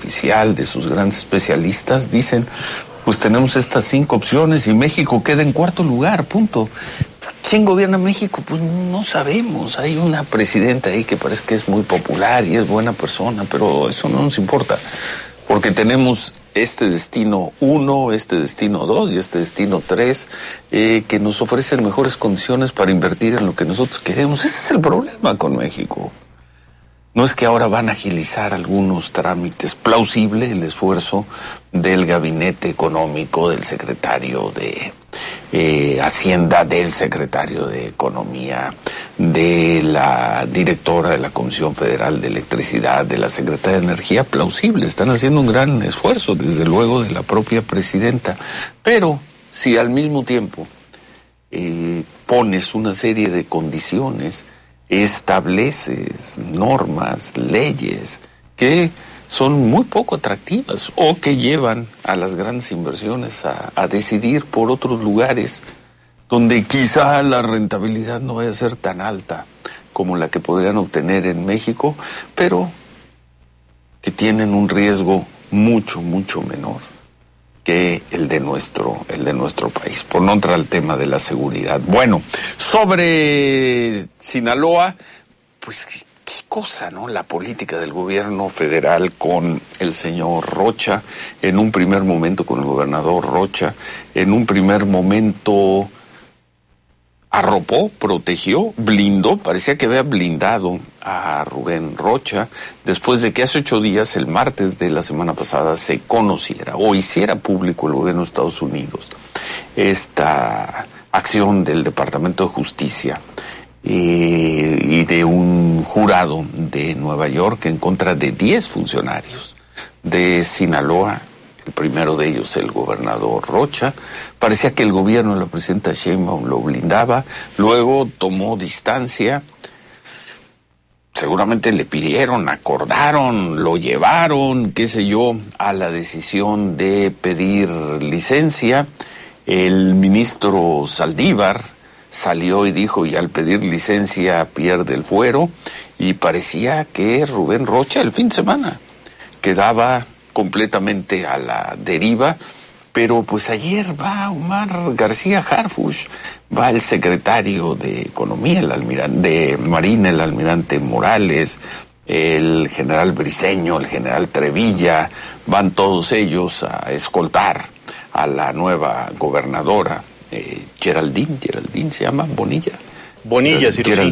oficial, de sus grandes especialistas, dicen, pues tenemos estas 5 opciones y México queda en cuarto lugar, punto. ¿Quién gobierna México? Pues no sabemos. Hay una presidenta ahí que parece que es muy popular y es buena persona, pero eso no nos importa, porque tenemos este destino 1, este destino 2 y este destino 3, que nos ofrecen mejores condiciones para invertir en lo que nosotros queremos. Ese es el problema con México. No es que ahora van a agilizar algunos trámites. Plausible el esfuerzo del gabinete económico, del secretario de Hacienda, del secretario de Economía, de la directora de la Comisión Federal de Electricidad, de la secretaria de Energía. Plausible, están haciendo un gran esfuerzo, desde luego de la propia presidenta. Pero si al mismo tiempo pones una serie de condiciones, estableces normas, leyes que son muy poco atractivas o que llevan a las grandes inversiones a decidir por otros lugares donde quizá la rentabilidad no vaya a ser tan alta como la que podrían obtener en México, pero que tienen un riesgo mucho, mucho menor que el de nuestro país, por no entrar al tema de la seguridad. Bueno, sobre Sinaloa, pues qué cosa, ¿no? La política del gobierno federal con el señor Rocha, en un primer momento con el gobernador Rocha, en un primer momento arropó, protegió, blindó, parecía que había blindado a Rubén Rocha, después de que hace 8 días, el martes de la semana pasada, se conociera o hiciera público el gobierno de Estados Unidos esta acción del Departamento de Justicia y de un jurado de Nueva York en contra de 10 funcionarios de Sinaloa. El primero de ellos, el gobernador Rocha. Parecía que el gobierno de la presidenta Sheinbaum lo blindaba, luego tomó distancia, seguramente le pidieron, acordaron, lo llevaron, qué sé yo, a la decisión de pedir licencia. El ministro Saldívar salió y dijo, y al pedir licencia pierde el fuero, y parecía que Rubén Rocha el fin de semana quedaba completamente a la deriva, pero pues ayer va Omar García Harfuch, va el secretario de Economía, de Marina, el almirante Morales, el general Briceño, el general Trevilla, van todos ellos a escoltar a la nueva gobernadora, Geraldine se llama, Bonilla,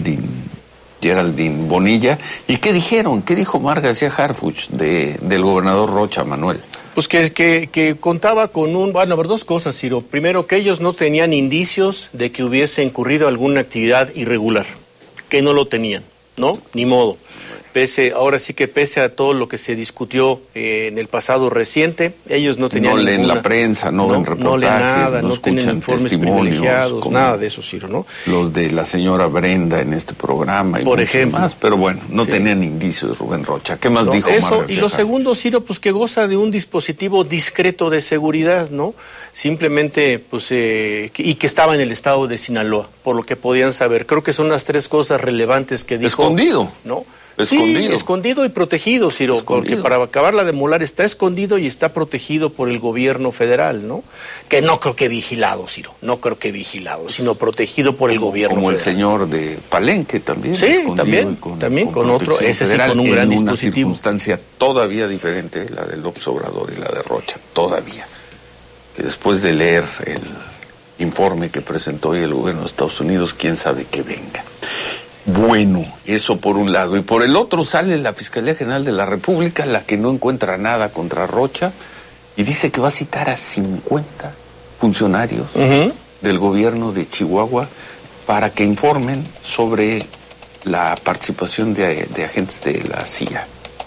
Geraldine Bonilla. ¿Y qué dijeron? ¿Qué dijo Omar García Harfuch del gobernador Rocha, Manuel? Pues que contaba con dos cosas, Ciro. Primero, que ellos no tenían indicios de que hubiese incurrido alguna actividad irregular, que no lo tenían, ¿no? Ni modo. Ahora sí que pese a todo lo que se discutió en el pasado reciente, ellos no tenían no leen la prensa, no ven reportajes, no leen nada, no escuchan tienen informes privilegiados, nada de eso, Ciro, ¿no? Los de la señora Brenda en este programa y por ejemplo más, pero bueno, no tenían indicios de Rubén Rocha. ¿Qué más dijo Omar García? Y lo segundo, Ciro, pues que goza de un dispositivo discreto de seguridad, ¿no? Simplemente, pues, y que estaba en el estado de Sinaloa, por lo que podían saber. Creo que son las 3 cosas relevantes que dijo. Escondido. ¿No? Escondido. Sí, escondido y protegido, Ciro, porque para acabarla de molar está escondido y está protegido por el gobierno federal, ¿no? Que no creo que vigilado, Ciro, no creo que vigilado, sino protegido por el gobierno como federal. El señor de Palenque también. Sí, también con otro, ese sí, con un gran dispositivo. Una circunstancia todavía diferente, la de López Obrador y la de Rocha, todavía. Que después de leer el informe que presentó hoy el gobierno de Estados Unidos, quién sabe qué venga. Bueno, eso por un lado. Y por el otro sale la Fiscalía General de la República, la que no encuentra nada contra Rocha, y dice que va a citar a 50 funcionarios del gobierno de Chihuahua para que informen sobre la participación de agentes de la CIA.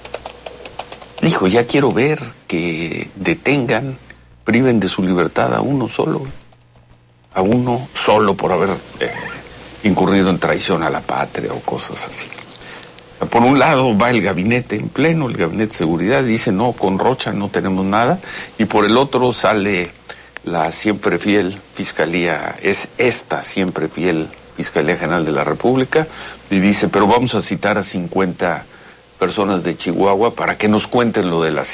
Dijo, ya quiero ver que detengan, priven de su libertad a uno solo por haber incurrido en traición a la patria o cosas así. Por un lado va el gabinete en pleno, el gabinete de seguridad, dice no, con Rocha no tenemos nada, y por el otro sale la siempre fiel Fiscalía, es esta siempre fiel Fiscalía General de la República, y dice, pero vamos a citar a 50 personas de Chihuahua para que nos cuenten lo de la